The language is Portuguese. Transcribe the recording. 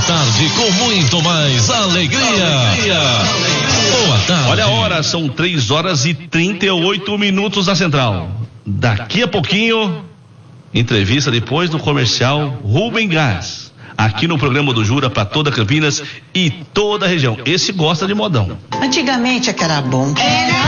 tarde com muito mais alegria. Boa tarde. Olha a hora, são 3h38 na Central. Daqui a pouquinho, entrevista depois do comercial Rubem Gás, aqui no programa do Jura para toda Campinas e toda a região. Esse gosta de modão. Antigamente é que era bom.